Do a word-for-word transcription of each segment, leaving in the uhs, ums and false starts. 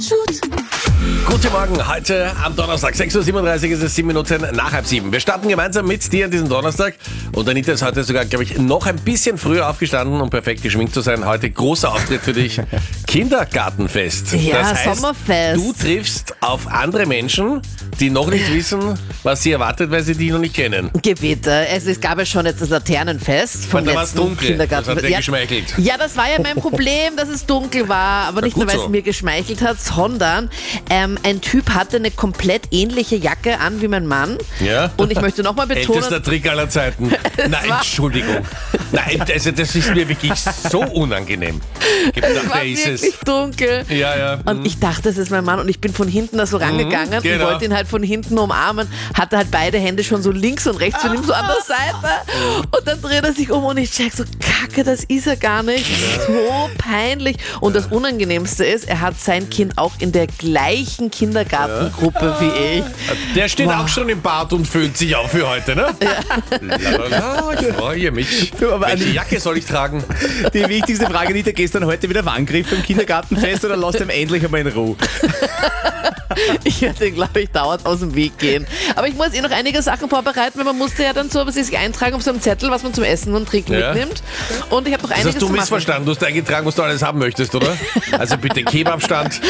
Guten Morgen, heute am Donnerstag, sechs Uhr siebenunddreißig ist es, sieben Minuten nach halb sieben. Wir starten gemeinsam mit dir an diesem Donnerstag und Anita ist heute sogar, glaube ich, noch ein bisschen früher aufgestanden, um perfekt geschminkt zu sein. Heute großer Auftritt für dich, Kindergartenfest. Ja, das heißt, Sommerfest. Du triffst auf andere Menschen, die noch nicht wissen, was sie erwartet, weil sie dich noch nicht kennen. Gewitter. Also es gab ja schon jetzt das Laternenfest vom Und da war es letzten dunkel, Kindergarten. das hat dir ja, geschmeichelt. ja, das war ja mein Problem, dass es dunkel war, aber nicht gut nur, weil so. es mir geschmeichelt hat, sondern ähm, ein Typ hatte eine komplett ähnliche Jacke an wie mein Mann. Ja. Und ich möchte nochmal betonen... Ältester Trick aller Zeiten. Nein, war- Entschuldigung. Nein, also das ist mir wirklich so unangenehm. Gib Es doch, war wer ist es? wirklich dunkel. Ja, ja. Und ich dachte, das ist mein Mann und ich bin von hinten da so rangegangen genau. und wollte ihn halt von hinten umarmen, hatte halt beide Hände schon so links und rechts von ihm so an der Seite und dann dreht er sich um und ich check so, kacke, das ist er gar nicht, so peinlich. Und das Unangenehmste ist, er hat sein Kind auch in der gleichen Kindergartengruppe wie ich. Der steht auch schon im Bad und föhnt sich auf für heute, ne? Ja. Lalala, ich freue mich. Du, aber Welche Anni- Jacke soll ich tragen? Die wichtigste Frage, Anita, gehst du dann heute wieder Warngriff im Kindergartenfest oder lässt du ihm endlich einmal in Ruhe? Ich werde ihn, glaube ich, dauernd aus dem Weg gehen. Aber ich muss eh noch einige Sachen vorbereiten, weil man musste ja dann so sich eintragen auf so einem Zettel, was man zum Essen und Trinken Ja. mitnimmt. Und ich habe noch Das einiges hast du zu machen. missverstanden. Du hast eingetragen, was du alles haben möchtest, oder? Also bitte Kebabstand.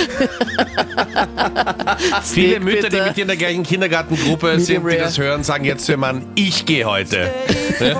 Viele Steak, Mütter, die bitte. mit dir in der gleichen Kindergartengruppe sind, die rare. das hören, sagen jetzt zu ihrem Mann, ich gehe heute. Ja?